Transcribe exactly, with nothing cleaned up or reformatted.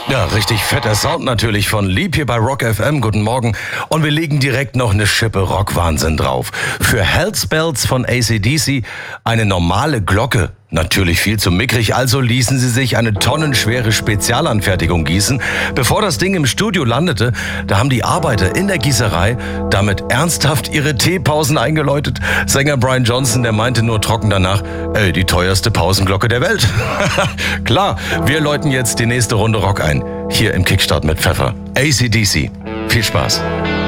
Ja, richtig fetter Sound natürlich von Lieb hier bei Rock F M. Guten Morgen. Und wir legen direkt noch eine Schippe Rockwahnsinn drauf. Für Hell's Bells von A C D C eine normale Glocke. Natürlich viel zu mickrig, also ließen sie sich eine tonnenschwere Spezialanfertigung gießen. Bevor das Ding im Studio landete, da haben die Arbeiter in der Gießerei damit ernsthaft ihre Teepausen eingeläutet. Sänger Brian Johnson, der meinte nur trocken danach, ey, die teuerste Pausenglocke der Welt. Klar, wir läuten jetzt die nächste Runde Rock ein. Hier im Kickstart mit Pfeffer. A C D C. Viel Spaß.